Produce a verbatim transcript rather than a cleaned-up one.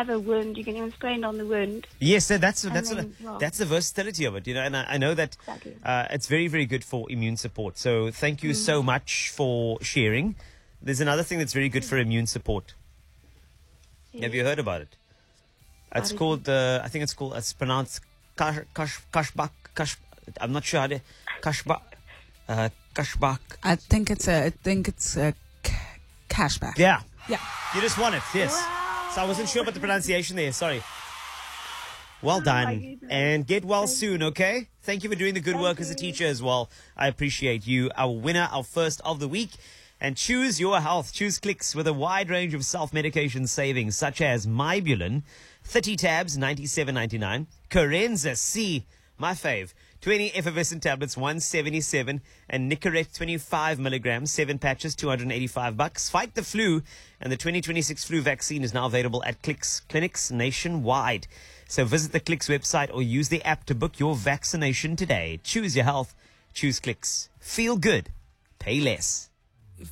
have a wound, you can even spray it on the wound. Yes, so that's that's then, what, well, that's the versatility of it, you know. And I, I know that Exactly. uh, it's very, very good for immune support. So thank you so much for sharing. There's another thing that's very good for immune support. Have you heard about it? It's What is called, uh, I think it's called, it's pronounced kash, kash, kashbak, kash, I'm not sure how to, kashbak, uh, kashbak. I think it's a. I think it's a c- cashback. Yeah. Yeah. You just want it, yes. So I wasn't sure about the pronunciation there, sorry. Well done. goodness. And get well soon, okay? Thank you for doing the good work as a teacher as well. I appreciate you. Our winner, our first of the week. And choose your health. Choose Clicks with a wide range of self-medication savings, such as Mybulin, thirty tabs, ninety-seven ninety-nine. Corenza C, my fave, twenty effervescent tablets, one seventy-seven. And Nicorette, twenty-five milligrams, seven patches, two hundred eighty-five bucks. Fight the flu. And the twenty twenty-six flu vaccine is now available at Clicks clinics nationwide. So visit the Clicks website or use the app to book your vaccination today. Choose your health. Choose Clicks. Feel good. Pay less.